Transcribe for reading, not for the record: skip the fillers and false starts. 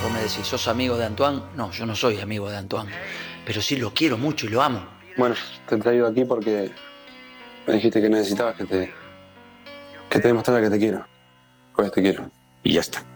Vos me decís, ¿sos amigo de Antoine? No, yo no soy amigo de Antoine, pero sí lo quiero mucho y lo amo. Bueno, te he traído aquí porque me dijiste que necesitabas que te demostrara que te quiero. Pues te quiero. Y ya está.